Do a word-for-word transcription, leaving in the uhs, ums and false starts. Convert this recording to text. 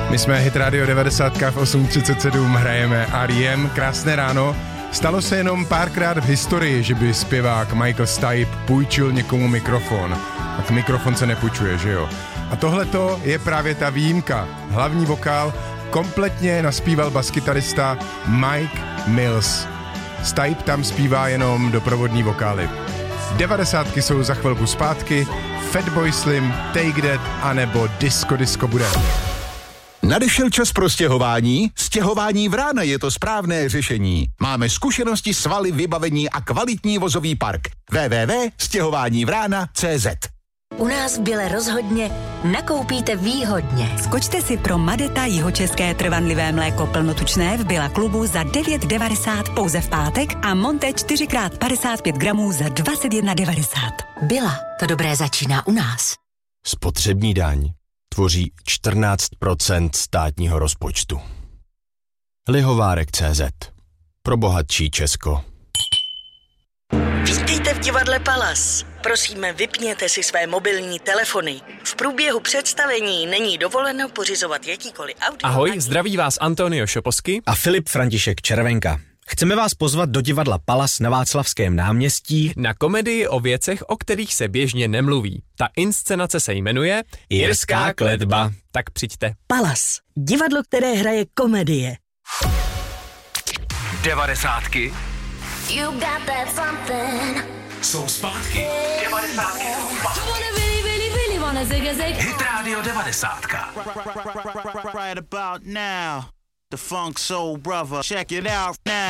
My jsme Hit Radio devadesát v osm třicet sedm, hrajeme R E M. Krásné ráno. Stalo se jenom párkrát v historii, že by zpěvák Michael Stipe půjčil někomu mikrofon. Tak mikrofon se nepůjčuje, že jo? A tohleto je právě ta výjimka. Hlavní vokál kompletně naspíval baskytarista Mike Mills. Stipe tam zpívá jenom doprovodní vokály. Devadesátky jsou za chvilku zpátky. Fatboy Slim, Take That, anebo Disco Disco bude. Nadešel čas pro stěhování? Stěhování Vrána je to správné řešení. Máme zkušenosti, svaly, vybavení a kvalitní vozový park. w w w tečka stěhování vrána tečka c z. U nás v Bile rozhodně nakoupíte výhodně. Skočte si pro Madeta jihočeské trvanlivé mléko plnotučné v Billa klubu za devět devadesát pouze v pátek a Monte čtyři krát padesát pět gramů za dvacet jedna devadesát. Billa, to dobré začíná u nás. Spotřební daň tvoří čtrnáct procent státního rozpočtu. Lihovárek tečka cé zet. Pro bohatší Česko. Vítejte v divadle Palas. Prosíme, vypněte si své mobilní telefony. V průběhu představení není dovoleno pořizovat jakýkoliv audio. Ahoj, zdraví vás Antonio Šoposky a Filip František Červenka. Chceme vás pozvat do divadla Palas na Václavském náměstí na komedii o věcech, o kterých se běžně nemluví. Ta inscenace se jmenuje Jirská kletba. Tak přijďte. Palas, divadlo, které hraje komedie. Devadesátky You got that something. jsou zpátky. Devadesátky jsou zpátky. Really, really, really wanna zig a zig. Hit Radio devadesátka. Right about now, the Funk Soul Brother. Check it out now.